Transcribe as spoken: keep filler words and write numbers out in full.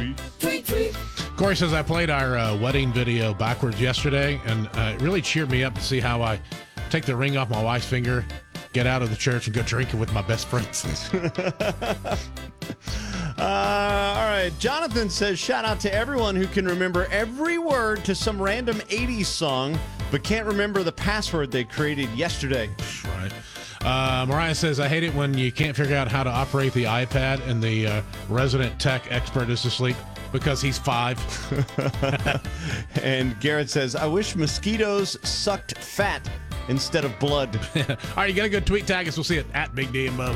tweet. Tweet, tweet. Corey says, I played our uh, wedding video backwards yesterday, and uh, it really cheered me up to see how I take the ring off my wife's finger, get out of the church, and go drinking with my best friends. Uh, all right. Jonathan says, shout out to everyone who can remember every word to some random eighties song, but can't remember the password they created yesterday. Right. Uh, Mariah says, I hate it when you can't figure out how to operate the iPad and the uh, resident tech expert is asleep because he's five. And Garrett says, I wish mosquitoes sucked fat instead of blood. All right, you got a good tweet tag us. We'll see it at Big D and Bubba.